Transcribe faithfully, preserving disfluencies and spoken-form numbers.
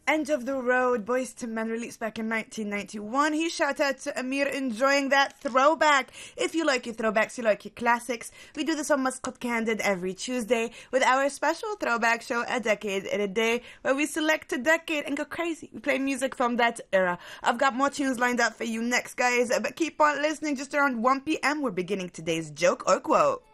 End of the Road, Boyz two Men, released back in nineteen ninety-one. He shout out to Amir enjoying that throwback. If you like your throwbacks, you like your classics, we do this on Muscat Candid every Tuesday with our special throwback show, A Decade in a Day, where we select a decade and go crazy. We play music from that era. I've got more tunes lined up for you next, guys, but keep on listening. Just around one p.m. we're beginning today's joke or quote.